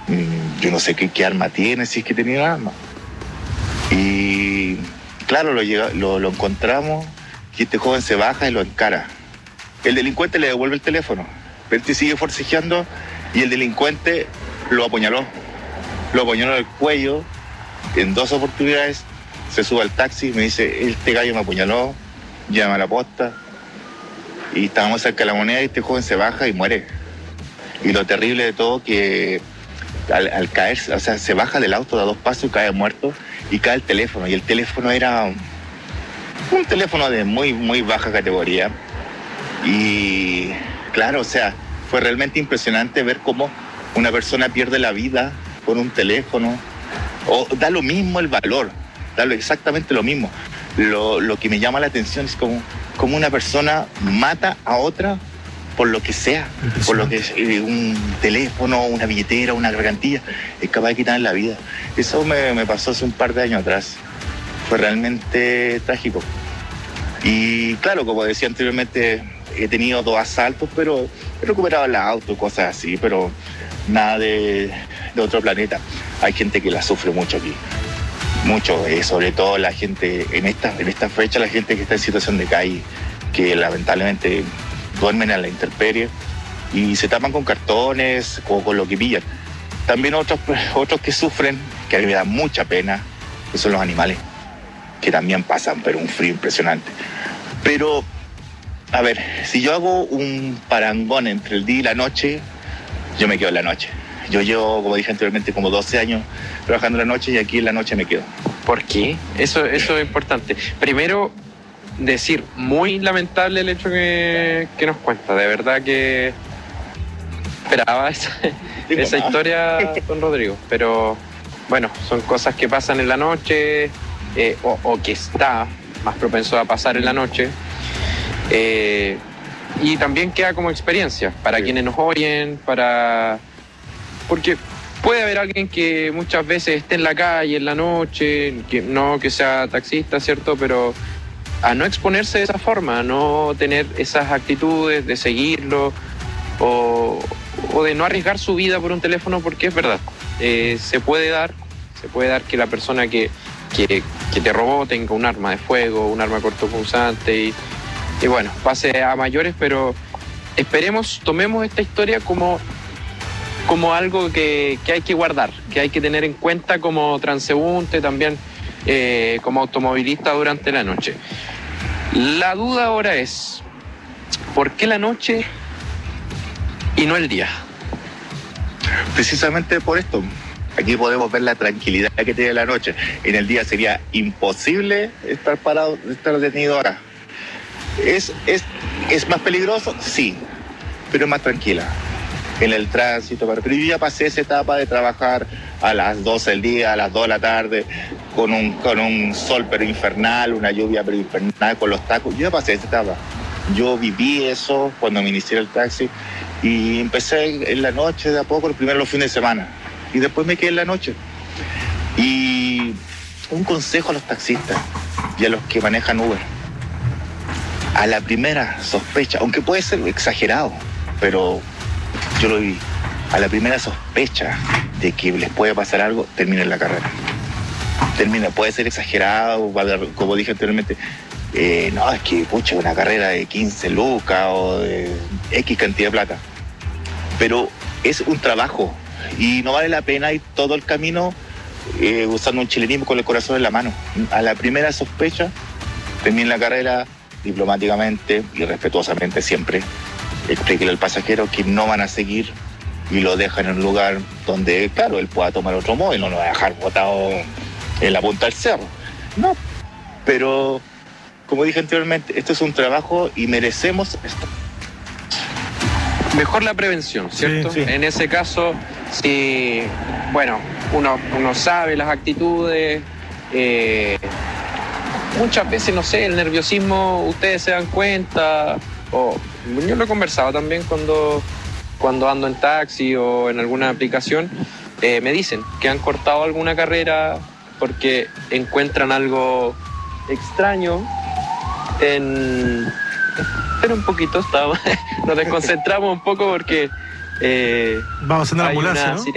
Yo no sé qué arma tiene, si es que tenía arma. Y claro, lo encontramos y este joven se baja y lo encara. El delincuente le devuelve el teléfono, pero este sigue forcejeando y el delincuente lo apuñaló. Lo apuñaló en el cuello en 2 oportunidades. Se sube al taxi, me dice, este gallo me apuñaló, llama a la posta. Y estábamos cerca de la Moneda y este joven se baja y muere. Y lo terrible de todo que al caer, o sea, se baja del auto, da 2 pasos y cae muerto y cae el teléfono. Y el teléfono era un teléfono de muy, muy baja categoría. Y claro, o sea, fue realmente impresionante ver cómo una persona pierde la vida por un teléfono. O da lo mismo el valor, da exactamente lo mismo. Lo que me llama la atención es como una persona mata a otra por lo que sea, por lo que un teléfono, una billetera, una gargantilla, es capaz de quitarle la vida. Eso me pasó hace un par de años atrás. Fue realmente trágico. Y claro, como decía anteriormente, he tenido 2 asaltos, pero he recuperado el auto, cosas así, pero nada de otro planeta. Hay gente que la sufre mucho aquí. Mucho, sobre todo la gente en esta fecha, la gente que está en situación de calle, que lamentablemente duermen a la intemperie y se tapan con cartones o con lo que pillan. También otros que sufren, que a mí me da mucha pena, que son los animales, que también pasan por un frío impresionante. Pero, a ver, si yo hago un parangón entre el día y la noche, yo me quedo en la noche. Yo llevo, como dije anteriormente, como 12 años trabajando en la noche y aquí en la noche me quedo. ¿Por qué? Eso es importante. Primero, decir, muy lamentable el hecho que nos cuenta. De verdad que esperaba esa historia, don Rodrigo. Pero bueno, son cosas que pasan en la noche o que está más propenso a pasar en la noche. Y también queda como experiencia para quienes nos oyen, porque puede haber alguien que muchas veces esté en la calle en la noche, que no que sea taxista, ¿cierto? Pero a no exponerse de esa forma, a no tener esas actitudes de seguirlo o de no arriesgar su vida por un teléfono, porque es verdad, se puede dar que la persona que te robó tenga un arma de fuego, un arma cortopunzante y bueno, pase a mayores, pero esperemos, tomemos esta historia como algo que hay que guardar, que hay que tener en cuenta como transeúnte, también como automovilista durante la noche. La duda ahora es, ¿por qué la noche y no el día? Precisamente por esto. Aquí podemos ver la tranquilidad que tiene la noche. En el día sería imposible estar parado, estar detenido ahora. ¿Es más peligroso? Sí, pero es más tranquila. En el tránsito, pero yo ya pasé esa etapa de trabajar a las 12 del día, a las 2 de la tarde, con un sol pero infernal, una lluvia pero infernal, con los tacos. Yo ya pasé esa etapa. Yo viví eso cuando me inicié el taxi y empecé en la noche de a poco, primero los fines de semana, y después me quedé en la noche. Y un consejo a los taxistas y a los que manejan Uber. A la primera sospecha, aunque puede ser exagerado, pero yo lo vi. A la primera sospecha de que les puede pasar algo, terminen la carrera. Puede ser exagerado, como dije anteriormente. No, es que, pucha, una carrera de 15 lucas o de X cantidad de plata. Pero es un trabajo y no vale la pena ir todo el camino usando un chilenismo con el corazón en la mano. A la primera sospecha, terminen la carrera diplomáticamente y respetuosamente siempre. Explíquele al pasajero que no van a seguir y lo dejan en un lugar donde, claro, él pueda tomar otro móvil, no lo va a dejar botado en la punta del cerro. No, pero como dije anteriormente, esto es un trabajo y merecemos esto. Mejor la prevención, ¿cierto? Sí, sí. En ese caso, si, bueno, uno sabe las actitudes, muchas veces, no sé, el nerviosismo, ustedes se dan cuenta, o yo lo he conversado también cuando ando en taxi o en alguna aplicación, me dicen que han cortado alguna carrera porque encuentran algo extraño Espera un poquito, nos desconcentramos un poco porque vamos a andar ambulancia, ¿no?